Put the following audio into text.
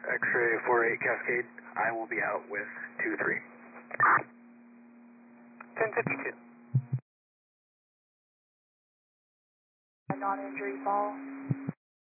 X-ray 48 Cascade, I will be out with 2-3. 1052. Non-injury fall.